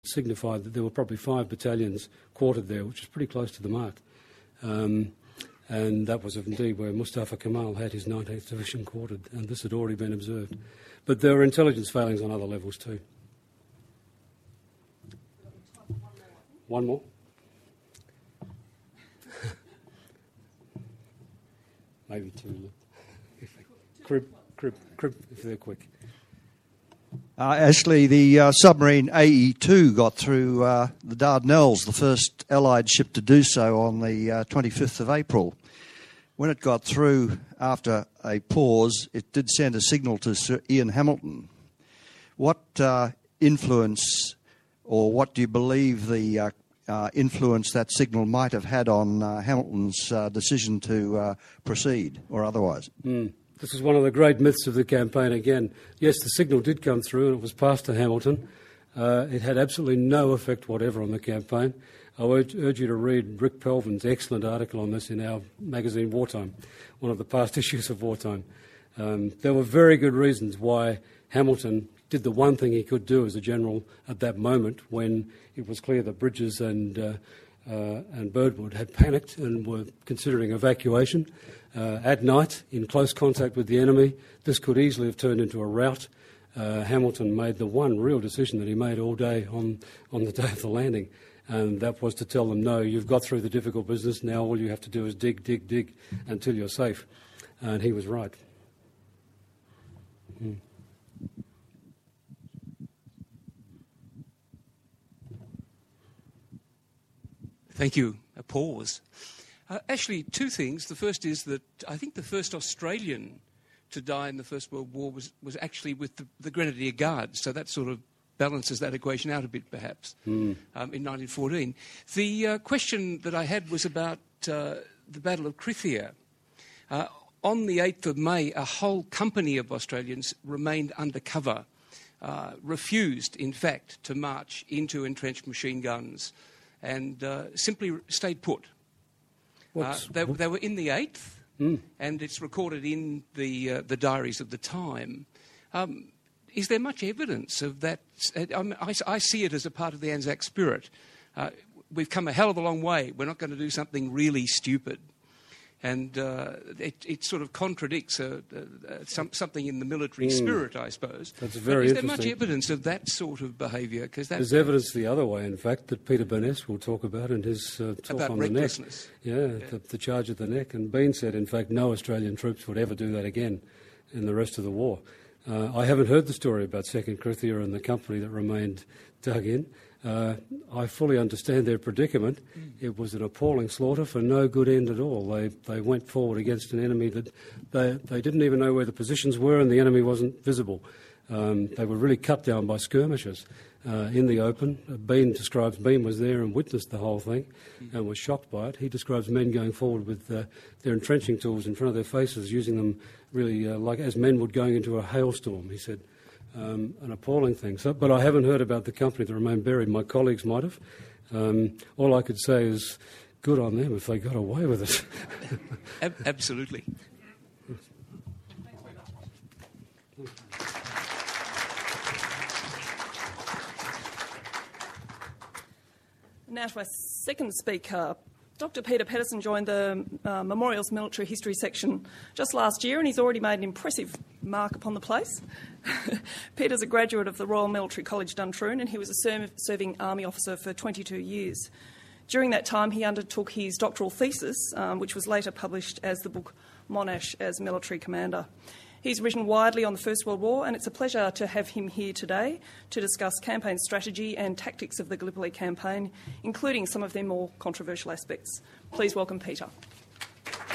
signified that there were probably 5 battalions quartered there, which is pretty close to the mark. And that was indeed where Mustafa Kemal had his 19th Division quartered, and this had already been observed. But there were intelligence failings on other levels too. One more? Maybe 2. Crib, if they're quick. Ashley, the submarine AE2 got through the Dardanelles, the first Allied ship to do so, on the 25th of April. When it got through after a pause, it did send a signal to Sir Ian Hamilton. What influence, or what do you believe the influence that signal might have had on Hamilton's decision to proceed, or otherwise? This is one of the great myths of the campaign again. Yes, the signal did come through and it was passed to Hamilton. It had absolutely no effect whatever on the campaign. I urge you to read Rick Pelvin's excellent article on this in our magazine Wartime, one of the past issues of Wartime. There were very good reasons why Hamilton did the one thing he could do as a general at that moment, when it was clear that Bridges and Birdwood had panicked and were considering evacuation at night in close contact with the enemy. This could easily have turned into a rout. Hamilton made the one real decision that he made all day on the day of the landing, and that was to tell them, no, you've got through the difficult business, now all you have to do is dig until you're safe. And he was right. Thank you. A pause. Actually, 2 things. The first is that I think the first Australian to die in the First World War was actually with the Grenadier Guards, so that sort of balances that equation out a bit, perhaps, in 1914. The question that I had was about the Battle of Krithia. On the 8th of May, a whole company of Australians remained under cover, refused, in fact, to march into entrenched machine guns, and simply stayed put. They were in the 8th, and it's recorded in the diaries of the time. Is there much evidence of that? I see it as a part of the Anzac spirit. We've come a hell of a long way. We're not going to do something really stupid. And it sort of contradicts something in the military spirit, I suppose. That's very interesting. Is there much evidence of that sort of behaviour? There's evidence the other way, in fact, that Peter Burness will talk about in his talk about on the neck. Yeah. The charge at the neck. And Bean said, in fact, no Australian troops would ever do that again in the rest of the war. I haven't heard the story about 2nd Krithia and the company that remained dug in. I fully understand their predicament. It was an appalling slaughter for no good end at all. They went forward against an enemy that they didn't even know where the positions were, and the enemy wasn't visible. They were really cut down by skirmishers in the open. Bean was there and witnessed the whole thing and was shocked by it. He describes men going forward with their entrenching tools in front of their faces, using them really like as men would going into a hailstorm, he said. An appalling thing. But I haven't heard about the company that remained buried. My colleagues might have. All I could say is good on them if they got away with it. Absolutely. Now to our second speaker. Dr. Peter Pedersen joined the Memorials Military History section just last year, and he's already made an impressive mark upon the place. Peter's a graduate of the Royal Military College Duntroon, and he was a serving Army officer for 22 years. During that time, he undertook his doctoral thesis, which was later published as the book Monash as Military Commander. He's written widely on the First World War, and it's a pleasure to have him here today to discuss campaign strategy and tactics of the Gallipoli campaign, including some of their more controversial aspects. Please welcome Peter.